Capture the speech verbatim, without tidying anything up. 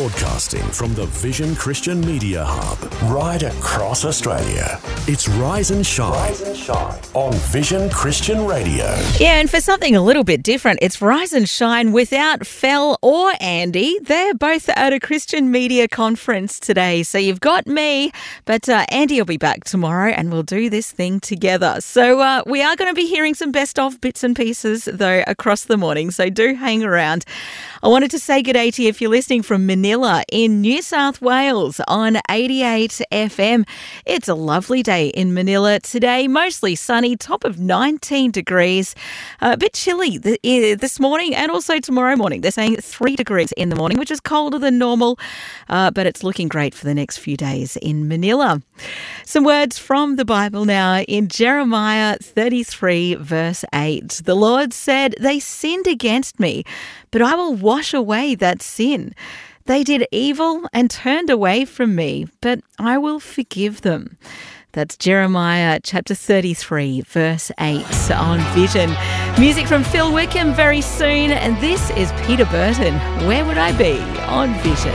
Broadcasting from the Vision Christian Media Hub, right across Australia. It's Rise and Shine, Rise and Shine on Vision Christian Radio. Yeah, and for something a little bit different, it's Rise and Shine without Fel or Andy. They're both at a Christian media conference today. So you've got me, but uh, Andy will be back tomorrow and we'll do this thing together. So uh, we are going to be hearing some best of bits and pieces, though, across the morning. So do hang around. I wanted to say good day to you if you're listening from Manila in New South Wales on eighty-eight F M. It's a lovely day in Manila today, mostly sunny, top of nineteen degrees. Uh, a bit chilly th- this morning and also tomorrow morning. They're saying three degrees in the morning, which is colder than normal, uh, but it's looking great for the next few days in Manila. Some words from the Bible now in Jeremiah thirty-three, verse eight. The Lord said, "They sinned against me, but I will wash away that sin. They did evil and turned away from me, but I will forgive them." That's Jeremiah chapter thirty-three, verse eight on Vision. Music from Phil Wickham very soon, and this is Peter Burton, "Where Would I Be?" on Vision.